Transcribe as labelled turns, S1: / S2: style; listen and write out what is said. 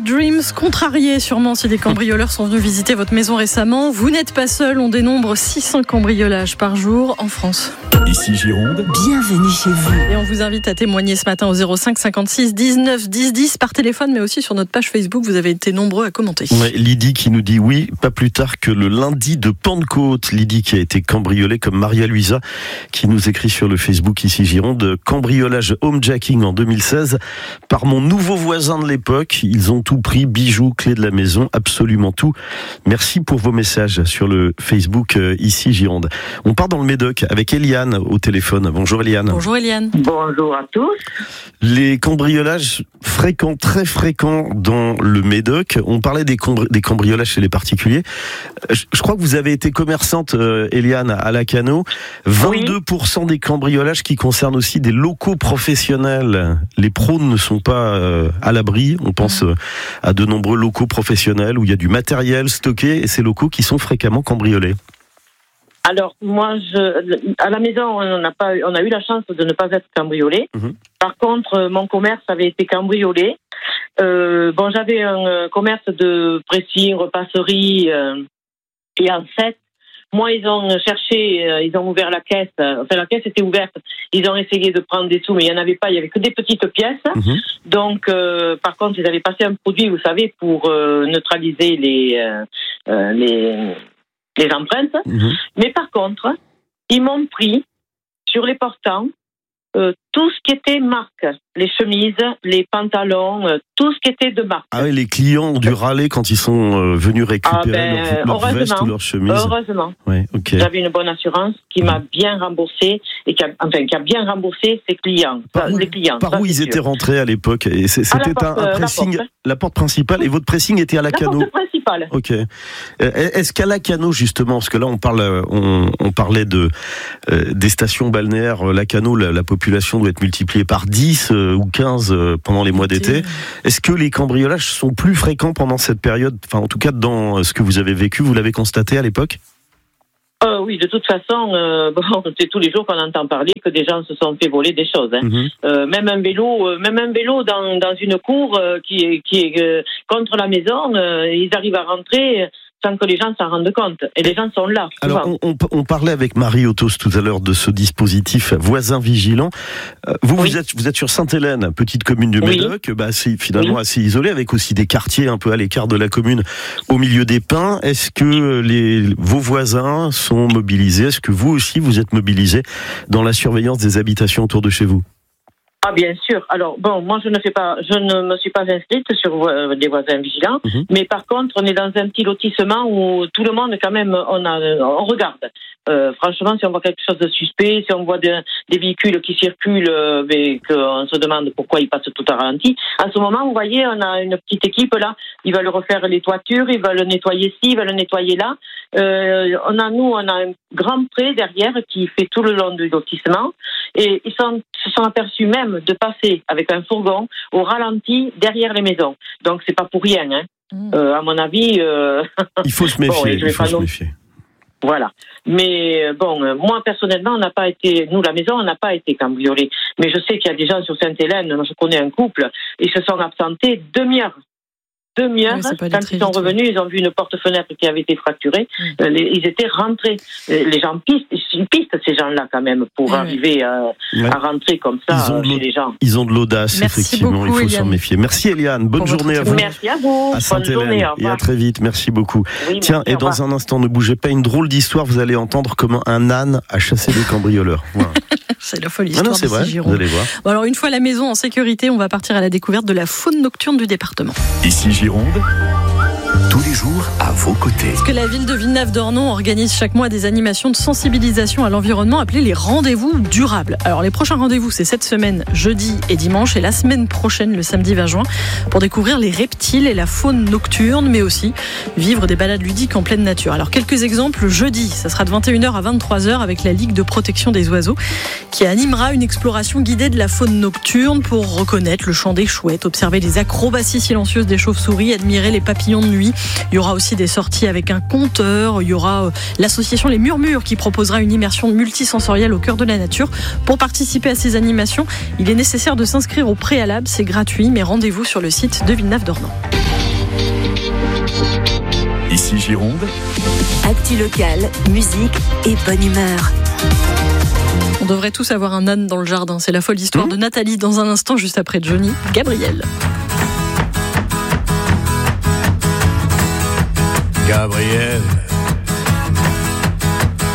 S1: Sweet Dreams, contrarié sûrement si des cambrioleurs sont venus visiter votre maison récemment. Vous n'êtes pas seul, on dénombre 600 cambriolages par jour en France.
S2: Ici Gironde,
S3: bienvenue chez vous.
S1: Et on vous invite à témoigner ce matin au 05 56 19 10 10 par téléphone, mais aussi sur notre page Facebook. Vous avez été nombreux à commenter.
S4: Ouais, Lydie qui nous dit oui, pas plus tard que le lundi de Pentecôte. Lydie qui a été cambriolée, comme Maria Luisa qui nous écrit sur le Facebook Ici Gironde. Cambriolage homejacking en 2016 par mon nouveau voisin de l'époque. Ils ont tout pris, bijoux, clés de la maison, absolument tout. Merci pour vos messages sur le Facebook Ici Gironde. On part dans le Médoc avec Eliane au téléphone. Bonjour Eliane.
S1: Bonjour Eliane.
S5: Bonjour à tous.
S4: Les cambriolages fréquents, très fréquents dans le Médoc. On parlait des cambriolages chez les particuliers. Je crois que vous avez été commerçante, Eliane, à Lacanau. 22% des cambriolages qui concernent aussi des locaux professionnels. Les pros ne sont pas à l'abri. On pense à de nombreux locaux professionnels où il y a du matériel stocké et ces locaux qui sont fréquemment cambriolés.
S5: Alors, moi, à la maison, on a eu la chance de ne pas être cambriolé. Par contre, mon commerce avait été cambriolé. J'avais un commerce de pressing, repasserie, et en fait, moi, ils ont cherché, ils ont ouvert la caisse. Enfin, la caisse était ouverte. Ils ont essayé de prendre des sous, mais il n'y en avait pas. Il n'y avait que des petites pièces. Donc, par contre, ils avaient passé un produit, vous savez, pour neutraliser les empreintes. Mais par contre, ils m'ont pris sur les portants tout ce qui était marque, les chemises, les pantalons, tout ce qui était de marque.
S4: Ah oui, les clients ont dû râler quand ils sont venus récupérer leurs vestes ou leurs chemises.
S5: Heureusement.
S4: Ouais, okay.
S5: J'avais une bonne assurance qui m'a bien remboursé et qui a bien remboursé ses clients.
S4: Par où ils étaient rentrés à l'époque? Et c'était un pressing, la porte principale, et votre pressing était à Lacanau.
S5: La porte principale.
S4: Ok. Est-ce qu'à Lacanau justement, parce que là on parlait des stations balnéaires Lacanau, la population doit être multipliée par 10 ou 15 pendant les mois d'été. Est-ce que les cambriolages sont plus fréquents pendant cette période? Enfin, en tout cas, dans ce que vous avez vécu, vous l'avez constaté à l'époque?
S5: Oui, de toute façon, c'est tous les jours qu'on entend parler que des gens se sont fait voler des choses. Même un vélo dans une cour qui est contre la maison, ils arrivent à rentrer sans que les gens s'en rendent compte. Et les gens sont là.
S4: Alors, on parlait avec Marie Autos tout à l'heure de ce dispositif voisin vigilant. Vous êtes sur Sainte-Hélène, petite commune du Médoc, c'est finalement assez isolé, avec aussi des quartiers un peu à l'écart de la commune, au milieu des pins. Est-ce que vos voisins sont mobilisés? Est-ce que vous aussi, vous êtes mobilisés dans la surveillance des habitations autour de chez vous?
S5: Ah, bien sûr. Alors, moi, je ne me suis pas inscrite sur les voisins vigilants, mais par contre, on est dans un petit lotissement où tout le monde, quand même, on regarde. Franchement, si on voit quelque chose de suspect, si on voit des véhicules qui circulent, qu'on se demande pourquoi ils passent tout à ralenti. En ce moment, vous voyez, on a une petite équipe là. Ils veulent refaire les toitures, ils veulent nettoyer ci, ils veulent nettoyer là. On a un grand pré derrière qui fait tout le long du lotissement, et ils se sont aperçus même de passer avec un fourgon au ralenti derrière les maisons. Donc c'est pas pour rien, à mon avis.
S4: Il faut se méfier.
S5: Voilà. Mais moi personnellement, la maison, on n'a pas été cambriolée. Mais je sais qu'il y a des gens sur Sainte-Hélène, je connais un couple, ils se sont absentés demi-heure. Quand ils sont revenus, ils ont vu une porte-fenêtre qui avait été fracturée. Ils étaient rentrés. Les gens pistent ces gens-là quand même pour arriver à rentrer comme ça chez les gens.
S4: Ils ont de l'audace,
S1: merci
S4: effectivement.
S1: beaucoup,
S4: il faut s'en méfier. Merci Eliane. Bonne journée à vous.
S5: Merci à vous.
S4: À Sainte-Hélène. Et à très vite. Merci beaucoup. Tiens, et dans un instant, ne bougez pas, une drôle d'histoire. Vous allez entendre comment un âne a chassé des cambrioleurs. Voilà.
S1: C'est la folle histoire
S4: c'est vrai,
S1: Gironde.
S4: vous allez voir.
S1: Bon, alors, une fois la maison en sécurité, on va partir à la découverte de la faune nocturne du département.
S2: Ici Gironde, tous les jours à vos côtés.
S1: Parce que la ville de Villeneuve-d'Ornon organise chaque mois des animations de sensibilisation à l'environnement appelées les rendez-vous durables. Alors les prochains rendez-vous, c'est cette semaine, jeudi et dimanche, et la semaine prochaine, le samedi 20 juin, pour découvrir les reptiles et la faune nocturne, mais aussi vivre des balades ludiques en pleine nature. Alors quelques exemples, jeudi, ça sera de 21h à 23h avec la Ligue de protection des oiseaux, qui animera une exploration guidée de la faune nocturne pour reconnaître le chant des chouettes, observer les acrobaties silencieuses des chauves-souris, admirer les papillons de nuit. Il y aura aussi des sorties avec un conteur. Il y aura l'association Les Murmures qui proposera une immersion multisensorielle au cœur de la nature. Pour participer à ces animations, il est nécessaire de s'inscrire au préalable. C'est gratuit, mais rendez-vous sur le site de Villeneuve-d'Ornon.
S2: Ici Gironde.
S3: Actu locale, musique et bonne humeur.
S1: On devrait tous avoir un âne dans le jardin. C'est la folle histoire de Nathalie dans un instant, juste après Johnny. Gabriel.
S6: Gabriel.